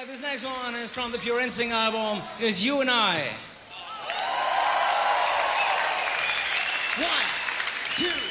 This next one is from the Pure Instinct album. It is You and I. 1, 2.